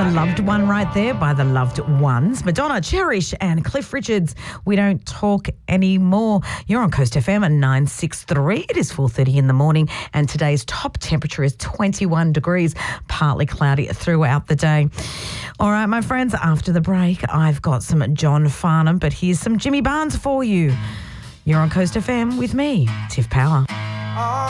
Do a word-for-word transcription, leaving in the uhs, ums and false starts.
The Loved One right there by The Loved Ones. Madonna, Cherish and Cliff Richards, We Don't Talk Anymore. You're on Coast F M at nine six three. It is four thirty in the morning and today's top temperature is twenty-one degrees, partly cloudy throughout the day. All right, my friends, after the break, I've got some John Farnham, but here's some Jimmy Barnes for you. You're on Coast F M with me, Tiff Power.